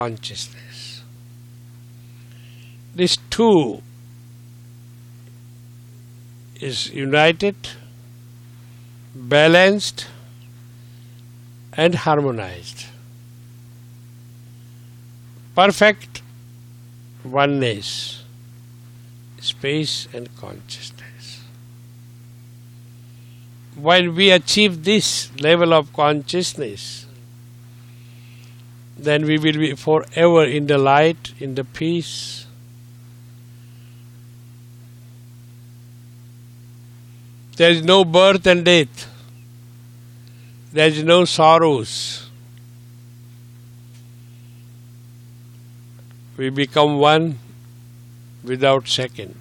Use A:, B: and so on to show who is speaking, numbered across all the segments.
A: consciousness. This two is united, balanced and harmonized. Perfect oneness, space and consciousness. When we achieve this level of consciousness, then we will be forever in the light, in the peace. There is no birth and death. There is no sorrows. We become one without second.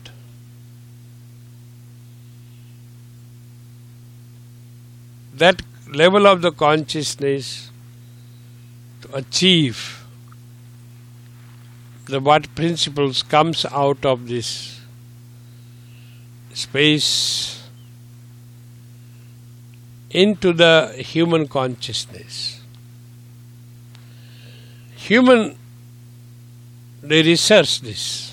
A: That level of the consciousness to achieve the what principles comes out of this space into the human consciousness. They research this.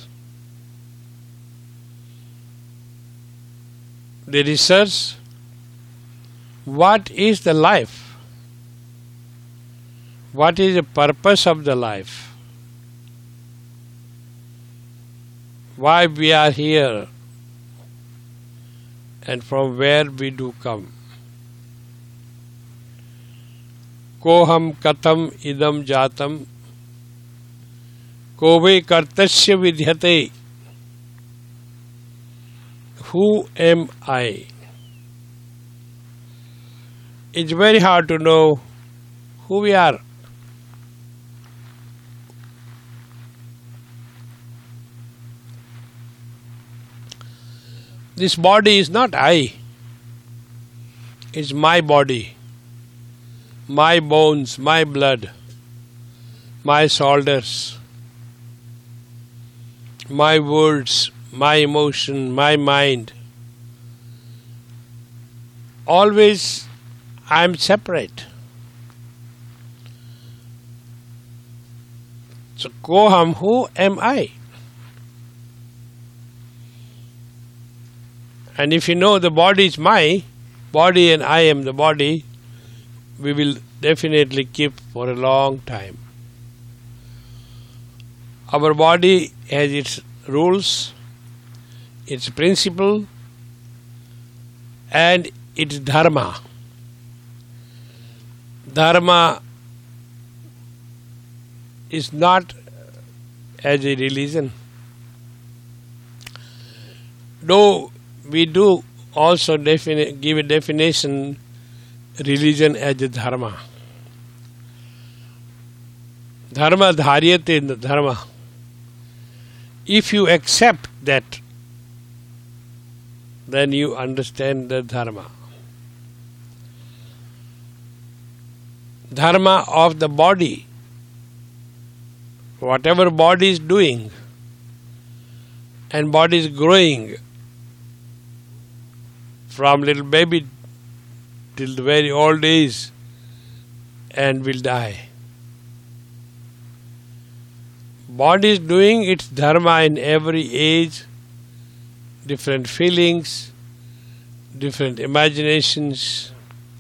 A: They research what is the life, what is the purpose of the life, why we are here, and from where we do come. Koham katham idam jatam kove kartasya vidyate. Who am I? It's very hard to know who we are. This body is not I. It's my body, my bones, my blood, my shoulders, my words, my emotion, my mind. Always I am separate. So, Koham, who am I? And if you know the body is my body and I am the body, we will definitely keep for a long time. Our body has its rules, its principle, and its dharma. Dharma is not as a religion. Though we do also give a definition, religion as a dharma. Dharma dharyate dharma. If you accept that, then you understand the dharma. Dharma of the body. Whatever body is doing, and body is growing from little baby till the very old age and will die. Body is doing its dharma in every age, different feelings, different imaginations.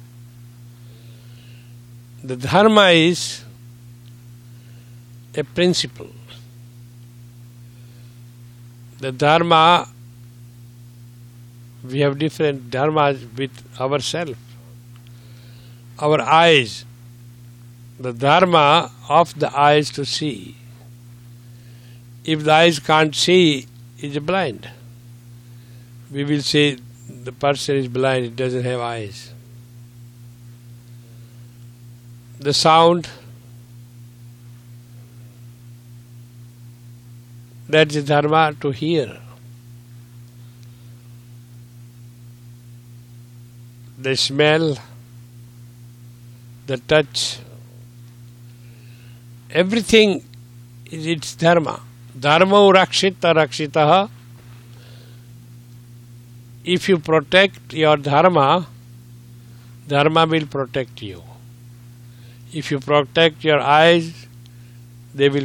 A: The dharma is a principle. The dharma, we have different dharmas with ourselves. Our eyes, the dharma of the eyes to see. If the eyes can't see, is blind. We will say the person is blind, it doesn't have eyes. The sound, that's the dharma to hear. The smell, the touch, everything is its dharma. Dharma rakshita rakshitaha. If you protect your dharma, dharma will protect you. If you protect your eyes, they will